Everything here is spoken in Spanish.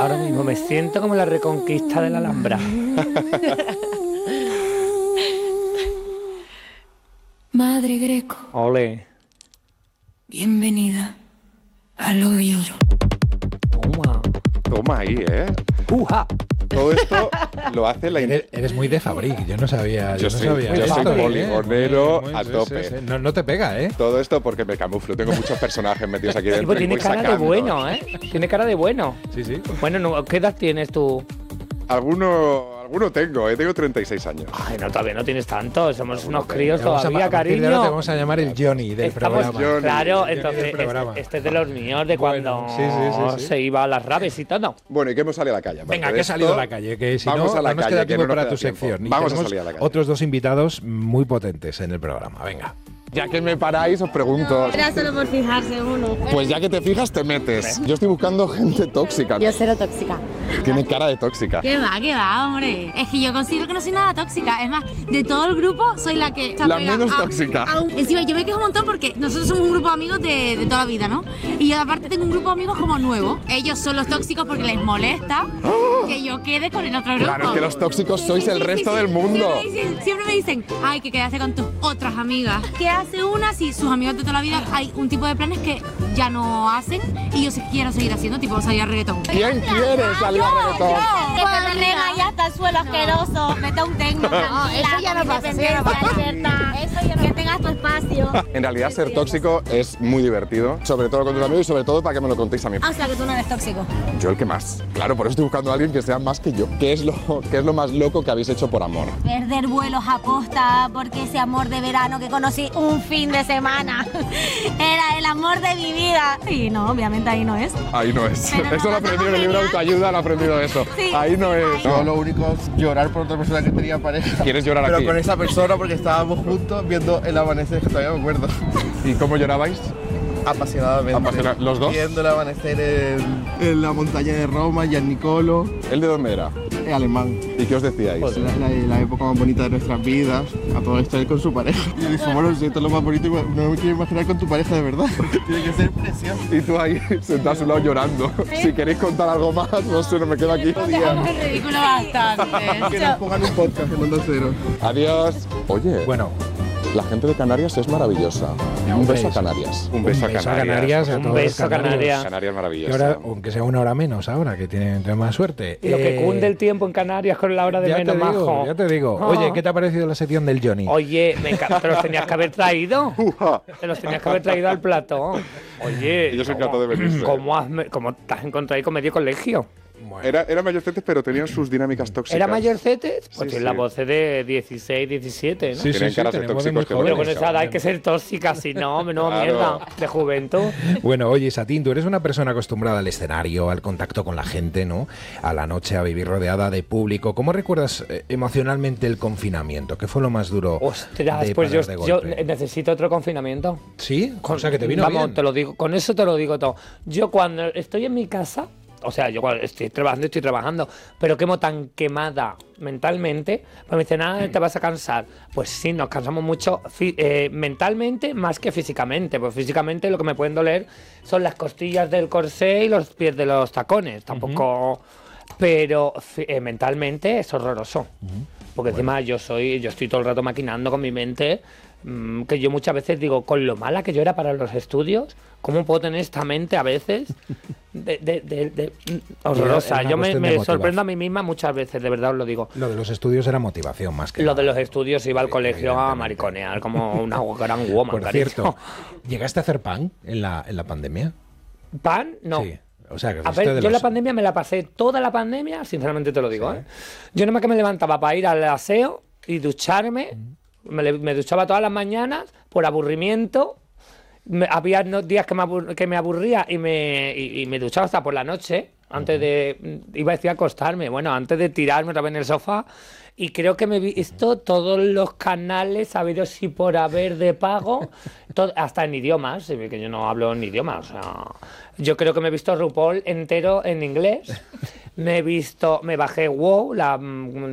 Ahora mismo me siento como la reconquista de la Alhambra. Madre Greco, Ole. bienvenida al hoyo. Toma. Toma ahí, ¿eh? ¡Uja! Todo esto lo hace la... Eres muy de Fabric, yo no sabía. Yo no soy- sabía yo esto, soy ¿eh? poligonero a Sí, tope. sí, sí. No te pega, ¿eh? Todo esto porque me camuflo. Tengo muchos personajes metidos aquí Sí, dentro pues y tiene voy cara de sacando. bueno, ¿eh? Tiene cara de bueno. Sí, sí. Bueno, no, ¿qué edad tienes tú? Alguno tengo, tengo 36 años. Ay, no, todavía no tienes tanto. Somos unos tengo. críos todavía, a partir de ahora te cariño. vamos a llamar el Johnny del Estamos, programa. Johnny. claro, Johnny entonces del programa. este es de los míos, de Bueno, cuando sí. se iba a las raves y todo. Bueno, ¿y qué hemos salido a la calle? Aparte Venga, de que he esto, salido a la calle, que si vamos no, a la no nos calle, queda que tiempo no nos para queda tu tiempo. sección. Y Vamos a tenemos salir a la calle. otros dos invitados muy potentes en el programa. Venga. Ya que me paráis, os pregunto. Era solo por fijarse uno. Pues ya que te fijas, te metes. Yo estoy buscando gente tóxica. Yo cero tóxica. Tiene cara de tóxica. ¿Qué va, hombre? Es que yo considero que no soy nada tóxica. Es más, de todo el grupo soy la que... se La apega menos a- tóxica. Encima, yo me quejo un montón porque nosotros somos un grupo de amigos de toda la vida, ¿no? Y yo aparte tengo un grupo de amigos como nuevo. Ellos son los tóxicos porque les molesta que yo quede con el otro grupo. Claro, es que los tóxicos sois el resto del mundo. Siempre me dicen, ay, que quedaste con tus otras amigas. ¿Qué hace una si sus amigos de toda la vida hay un tipo de planes que ya no hacen y yo sí quiero seguir haciendo, tipo salir a reggaetón? ¿Quién quiere salir a reggaetón? Que te tengan ahí hasta el suelo asqueroso, mete un tecno. No, eso ya no pasa, eso ya no pasa. Que tengas tu espacio. En realidad, ser tóxico es muy divertido, sobre todo con tus amigos y sobre todo para que me lo contéis a mí. O sea, que tú no eres tóxico. Yo el que más. Claro, por eso estoy buscando a alguien que sea más que yo. ¿Qué es lo más loco que habéis hecho por amor? Perder vuelos a posta porque ese amor de verano que conocí un fin de semana era el amor de mi vida. Y no, obviamente ahí no es. Ahí no es. Pero Eso lo he aprendido en el libro de autoayuda, lo he aprendido eso. Sí. Ahí no es. Yo No. lo único es llorar por otra persona que tenía pareja. ¿Quieres llorar Pero aquí? con esa persona porque estábamos juntos viendo el amanecer, que todavía me acuerdo. ¿Y cómo llorabais? Apasionadamente. ¿Los dos? Viendo el amanecer en la montaña de Roma, Gian Nicolo, ¿Él de dónde era? alemán. ¿Y qué os decíais? La época más bonita de nuestras vidas. A todo esto él con su pareja. Y yo dije, bueno, si esto es lo más bonito, no me quiero imaginar con tu pareja de verdad. Tiene que ser precioso. Y tú ahí sentado a su lado llorando. Si queréis contar algo más, no sé, no me quedo aquí. Es ridículo bastante. Que nos pongan un podcast en Onda Cero. Adiós. Oye, Bueno, la gente de Canarias es maravillosa. Un beso a Canarias. Un beso a Canarias. a Un todos beso a los Canarias. Canarias Y maravillosa. ahora, aunque sea una hora menos ahora, que tienen más suerte. Y lo que cunde el tiempo en Canarias con la hora de ya menos, te digo, majo. ya te digo. Ah. Oye, ¿qué te ha parecido la sección del Johnny? Oye, me encanta. Te los tenías que haber traído. Te los tenías que haber traído al plato. Oye, Ellos encantados de venirse. ¿cómo te has encontrado ahí con medio colegio? Bueno, Era mayorcetes, pero tenían sus dinámicas tóxicas. ¿Era mayorcete? Pues Sí, tiene sí. la voz de 16, 17, ¿no? sí, Tienen caras de tenemos de tóxicos muy que Pero bueno, con esa edad hay que ser tóxica, si no, menuda Claro. mierda de juventud. Bueno, oye, Satín, tú eres una persona acostumbrada al escenario, al contacto con la gente, ¿no? A la noche, a vivir rodeada de público. ¿Cómo recuerdas emocionalmente el confinamiento? ¿Qué fue lo más duro? Ostras, de pues parar de yo golpe? necesito otro confinamiento. ¿Sí? O sea, que te vino Vamos, bien. te lo digo, con eso te lo digo todo. Yo cuando estoy en mi casa, o sea, yo cuando estoy trabajando, pero quemo tan quemada mentalmente, pues me dicen, te vas a cansar. Pues sí, nos cansamos mucho mentalmente más que físicamente. Pues físicamente lo que me pueden doler son las costillas del corsé y los pies de los tacones. Tampoco... Pero mentalmente es horroroso. Porque encima yo estoy todo el rato maquinando con mi mente, que yo muchas veces digo, con lo mala que yo era para los estudios, ¿cómo puedo tener esta mente a veces horrorosa? Era una Yo cuestión de me motivación. sorprendo a mí misma muchas veces, de verdad os lo digo. Lo de los estudios era motivación más que Lo de nada. los estudios iba al colegio a Evidentemente. mariconear como una gran woman. Por cariño. cierto, ¿llegaste a hacer pan en la pandemia? ¿Pan? No. Sí. O sea, que A fuiste ver, de yo los- la pandemia me la pasé toda la pandemia, sinceramente te lo digo, Sí. ¿eh? Yo nada más que me levantaba para ir al aseo y ducharme, me duchaba todas las mañanas por aburrimiento. Había días que me aburría y me duchaba hasta por la noche, antes de, iba a decir acostarme, bueno, antes de tirarme otra vez en el sofá. Y creo que me he visto todos los canales habidos y por haber de pago, hasta en idiomas, que yo no hablo en idiomas. O sea, yo creo que me he visto RuPaul entero en inglés. Me bajé WoW,